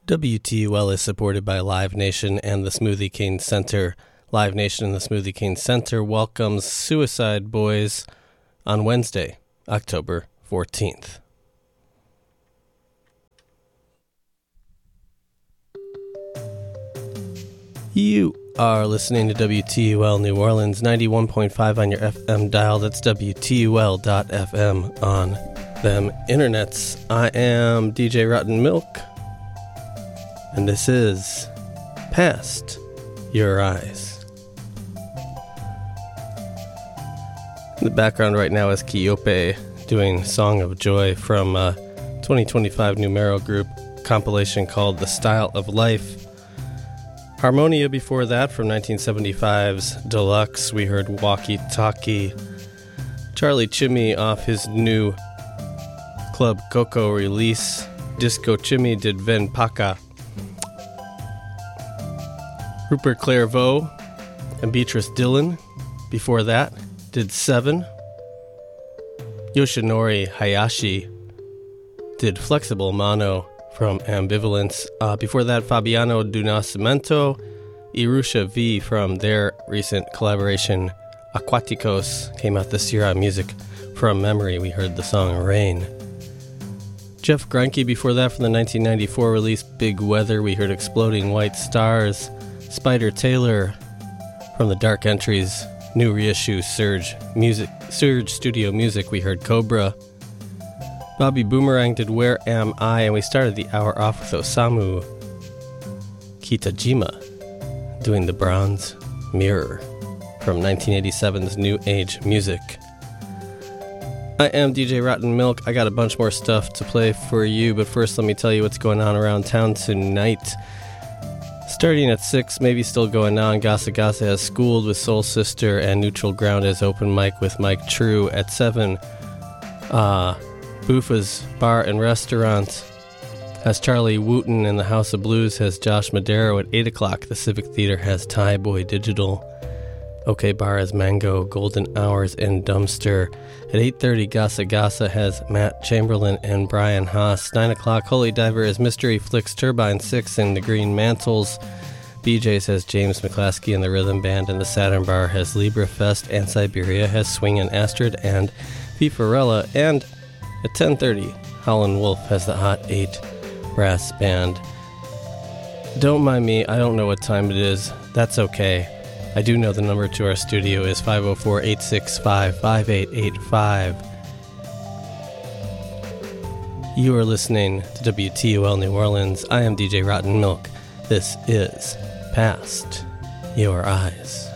WTUL is supported by Live Nation and the Smoothie King Center. Live Nation and the Smoothie King Center welcomes Suicide Boys on Wednesday, October 14th. You are listening to WTUL New Orleans, 91.5 on your FM dial. That's WTUL.FM on them internets. I am DJ Rotten Milk, and this is Past Your Eyes. In the background right now is Kiope doing Song of Joy from a 2025 Numero Group compilation called The Style of Life. Harmonia before that from 1975's Deluxe. We heard Walkie Talkie. Charlie Chimmy off his new Club Coco release. Disco Chimmy did Ven Paca. Rupert Clairvaux and Beatrice Dillon before that did Seven. Yoshinori Hayashi did Flexible Mono from Ambivalence. Before that, Fabiano do Nascimento, Irusha V from their recent collaboration Aquaticos came out this year on Music from Memory. We heard the song Rain. Jeff Greinke before that from the 1994 release Big Weather. We heard Exploding White Stars. Spider Taylor from the Dark Entries new reissue Surge Studio Music. We heard Cobra. Bobby Boomerang did Where Am I? And we started the hour off with Osamu Kitajima doing The Bronze Mirror from 1987's New Age Music. I am DJ Rotten Milk. I got a bunch more stuff to play for you, but first let me tell you what's going on around town tonight. Starting at 6, maybe still going on, Gasa Gasa has Schooled with Soul Sister, and Neutral Ground has Open Mic with Mike True at 7. Boofa's Bar and Restaurant has Charlie Wooten, and the House of Blues has Josh Madero at 8 o'clock. The Civic Theater has Thai Boy Digital. OK Bar has Mango, Golden Hours, and Dumpster. At 8:30, Gasa Gasa has Matt Chamberlain and Brian Haas. 9 o'clock, Holy Diver has Mystery Flicks Turbine 6 and the Green Mantles. BJ's has James McClaskey and the Rhythm Band, and the Saturn Bar has Libra Fest, and Siberia has Swing and Astrid and Fifarella. And at 10:30, Howlin' Wolf has the Hot 8 Brass Band. Don't mind me, I don't know what time it is. That's okay. I do know the number to our studio is 504-865-5885. You are listening to WTUL New Orleans. I am DJ Rotten Milk. This is Past Your Eyes.